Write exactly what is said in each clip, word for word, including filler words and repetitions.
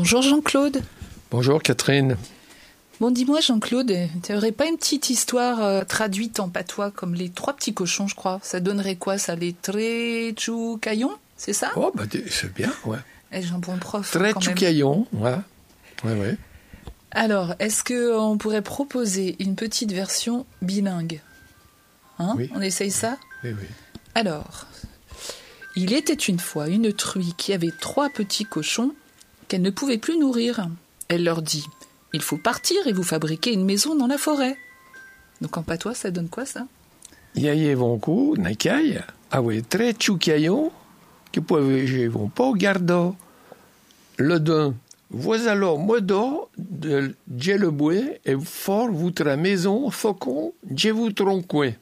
Bonjour Jean-Claude. Bonjour Catherine. Bon, dis-moi Jean-Claude, tu n'aurais pas une petite histoire euh, traduite en patois comme les trois petits cochons, je crois. Ça donnerait quoi ça, les Tréchoucaillons, c'est ça? Oh, bah c'est bien, ouais. Eh, j'ai un bon prof. Tréchoucaillons, ouais. Ouais, ouais. Alors, est-ce qu'on pourrait proposer une petite version bilingue? Hein? Oui. On essaye ça? Oui, oui. Alors, il était une fois une truie qui avait trois petits cochons qu'elle ne pouvait plus nourrir. Elle leur dit: il faut partir et vous fabriquer une maison dans la forêt. Donc en patois, ça donne quoi ça? Yaye vonku, nakai, awe tréchoucaillons, que pouvez vont pas garder. Le d'un, vous alors modo de djeleboué et fort votre maison, faucon, dje vous tronqué.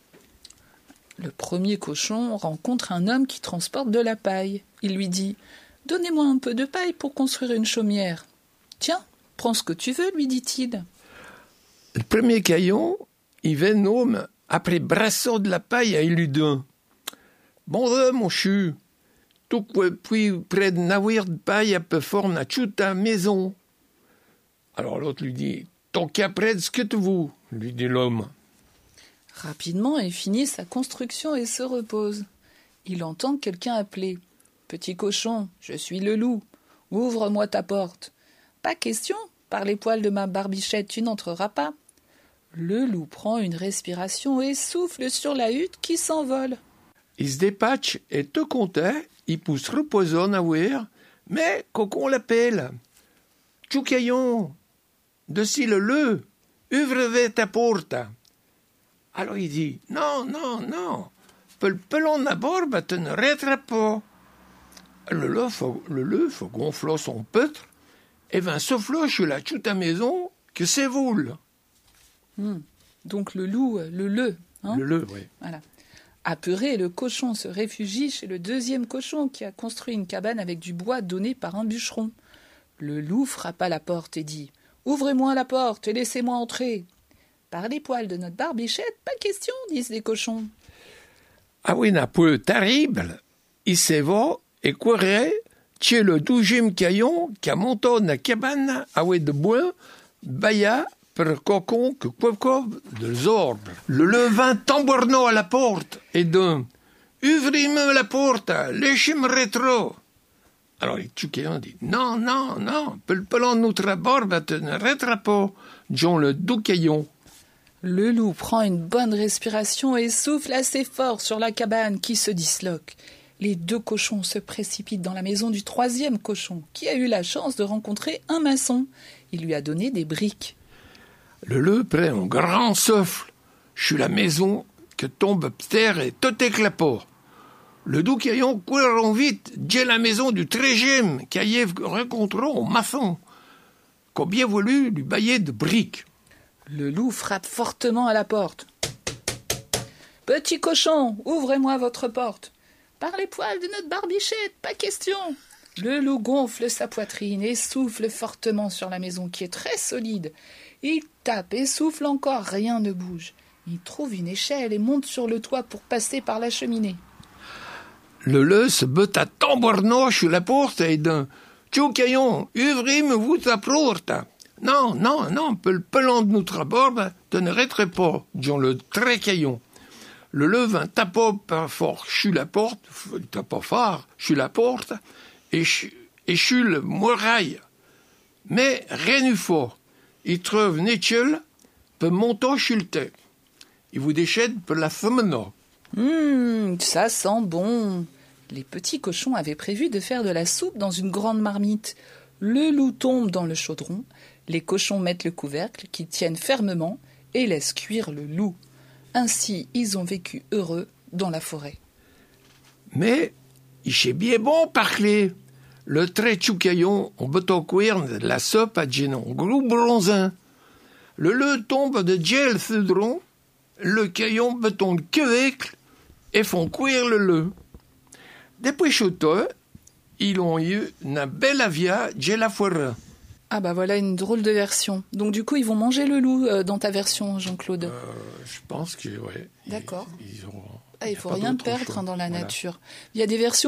Le premier cochon rencontre un homme qui transporte de la paille. Il lui dit: donnez-moi un peu de paille pour construire une chaumière. Tiens, prends ce que tu veux, lui dit-il. Le premier caillon, il va nomme après brassant de la paille à Éludin. Bon, euh, mon chu, tout puis près de navire de paille à peu forme à ta maison. Alors l'autre lui dit: ton cas près de ce que tu veux, lui dit l'homme. Rapidement, il finit sa construction et se repose. Il entend quelqu'un appeler: petit cochon, je suis le loup, ouvre-moi ta porte. Pas question, par les poils de ma barbichette, tu n'entreras pas. Le loup prend une respiration et souffle sur la hutte qui s'envole. Il se dépatche et te comptait, il pousse reposonne à ouïr, mais cocon l'appelle. Tchoucaillon, de le le, ouvre ta porte. Alors il dit: non, non, non, pel pelon na barbe te ne rattrape pas. Le le, faut, le le, faut gonfler son peutre, et vint souffler sur la toute à maison que c'est voule. Mmh. Donc le loup, le le. Hein le le, oui. Voilà. Apeuré, le cochon se réfugie chez le deuxième cochon qui a construit une cabane avec du bois donné par un bûcheron. Le loup frappa la porte et dit: ouvrez-moi la porte et laissez-moi entrer. Par les poils de notre barbichette, pas question, disent les cochons. Ah oui, n'a peu terrible. Il s'est va et courait chez le douzième caillon qui a monté la cabane à de bois, baya per cocon que quoiqu'ov de zorbe. Le levin tambourneau à la porte et d'un: ouvrez-moi la porte, laissez-moi rétro. Alors les tchoucaillons disent: non, non, non, pel pelon de notre barbe te ne rattrape pas, John le doucaillon. Le loup prend une bonne respiration et souffle assez fort sur la cabane qui se disloque. Les deux cochons se précipitent dans la maison du troisième cochon, qui a eu la chance de rencontrer un maçon. Il lui a donné des briques. Le loup prend un grand souffle sur la maison que tombe terre et tout éclapot. Le doucaillon courant vite, j'ai la maison du treizième caillé rencontrant un maçon, qu'a bien voulu lui bailler de briques. Le loup frappe fortement à la porte. Petit cochon, ouvrez-moi votre porte. Par les poils de notre barbichette, pas question. Le loup gonfle sa poitrine et souffle fortement sur la maison qui est très solide. Il tape et souffle encore, rien ne bouge. Il trouve une échelle et monte sur le toit pour passer par la cheminée. Le loup se bat à tambourneau sur la porte et d'un: tchoucaillon, ouvrez-moi ta porte. Non, non, non, le pelon de notre barbe te ne raterait pas, John le trécaillon. Le levain tapa pas fort sur la porte, tapa fort sur la porte, et sur le muraille. Mais rien n'eut fort. Il trouve Netchel, peut monter sur le tête. Il vous déchède pour la femina. Hum, ça sent bon. Les petits cochons avaient prévu de faire de la soupe dans une grande marmite. Le loup tombe dans le chaudron. Les cochons mettent le couvercle, qu'ils tiennent fermement, et laissent cuire le loup. Ainsi, ils ont vécu heureux dans la forêt. Mais, il est bien bon parler. Le tréchoucaillon, on peut cuire de la soupe à génon, gros bronzin. Le loup tombe de gel cedron, le caillon beton de quevecle, et font cuire le loup. Depuis chauteau, ils ont eu une belle avia de la forêt. Ah bah voilà une drôle de version. Donc du coup, ils vont manger le loup euh, dans ta version, Jean-Claude. Euh, je pense que, ouais. D'accord. Ils, ils auront, ah, il ne faut rien perdre hein, dans la voilà. nature. Il y a des versions